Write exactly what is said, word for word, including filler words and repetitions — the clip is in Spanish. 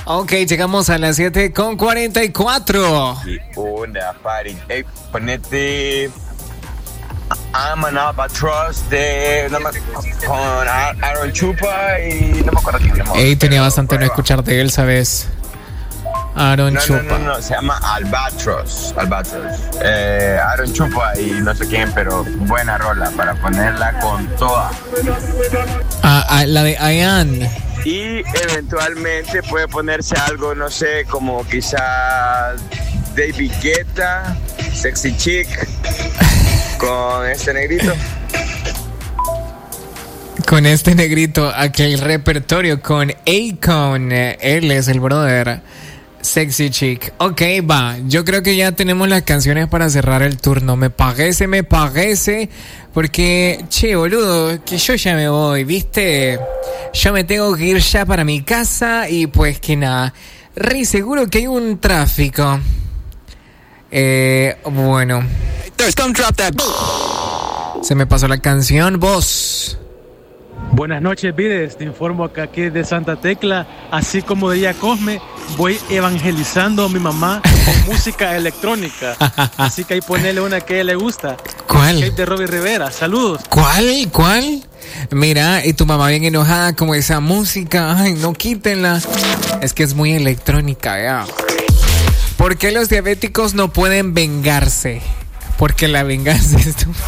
Ok, llegamos a las siete con cuarenta y cuatro. Y una party. Ey, ponete I'm an Albatross de no me, con Aaron Chupa y no me acuerdo quién más. Ey, tenía bastante no escuchar de él, ¿sabes? Aaron no, Chupa. No, no, no, se llama Albatross. Albatross. Eh, Aaron Chupa y no sé quién, pero buena rola para ponerla con toda. Ah, ah, la de Ian. Y eventualmente puede ponerse algo, no sé, como quizá David Guetta, Sexy Chick, con este negrito. Con este negrito, aquel repertorio con Akon. Él es el brother. Sexy Chick. Ok, va. Yo creo que ya tenemos las canciones para cerrar el turno. Me parece, me parece. Porque, che, boludo, que yo ya me voy, ¿viste? Yo me tengo que ir ya para mi casa. Y pues que nada. Re seguro que hay un tráfico. Eh, bueno. Se me pasó la canción, vos. Buenas noches, Vides. Te informo que aquí de Santa Tecla, así como de ella Cosme, voy evangelizando a mi mamá con música electrónica. Así que ahí ponele una que a ella le gusta. ¿Cuál? Escape de Robbie Rivera. Saludos. ¿Cuál? ¿Cuál? Mira, y tu mamá bien enojada como esa música. Ay, no quítenla. Es que es muy electrónica, ya. ¿Por qué los diabéticos no pueden vengarse? Porque la venganza es tu...